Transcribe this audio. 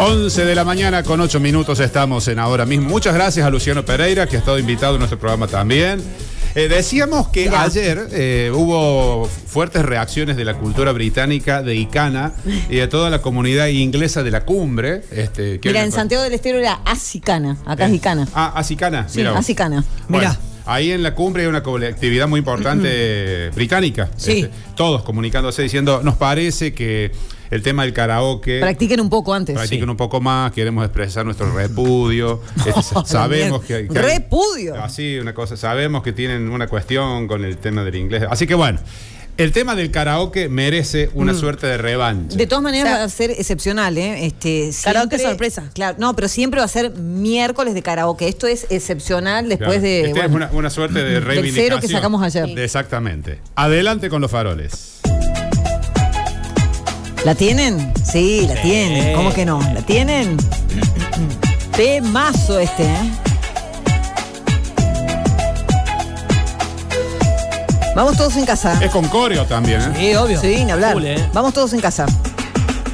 11 de la mañana con 8 minutos estamos en Ahora Mismo. Muchas gracias a Luciano Pereira, que ha estado invitado en nuestro programa también. Decíamos que ayer hubo fuertes reacciones de la cultura británica, de Icana y de toda la comunidad inglesa de la cumbre. Mira, en Santiago del Estero era Asicana, acá es Icana. Ah, Asicana. Sí, Asicana. Bueno, Mira. ahí en la cumbre hay una colectividad muy importante británica. Sí. Todos comunicándose diciendo, nos parece que el tema del karaoke... Practiquen un poco antes. Practiquen un poco más, queremos expresar nuestro repudio. Sabemos que ¿Repudio? Así, una cosa. Sabemos que tienen una cuestión con el tema del inglés. Así que bueno, el tema del karaoke merece una suerte de revancha. De todas maneras va a ser excepcional, ¿eh? Karaoke sorpresa. Claro, no, pero siempre va a ser miércoles de karaoke. Esto es excepcional después de... Es una suerte de reivindicación. Del cero que sacamos ayer. Exactamente. Adelante con los faroles. ¿La tienen? Sí, la tienen. ¿Cómo que no? ¿La tienen? Temazo ¿eh? Vamos todos en casa. Es con coreo también, ¿eh? Sí, obvio. Sí, ni hablar. Cool, Vamos todos en casa.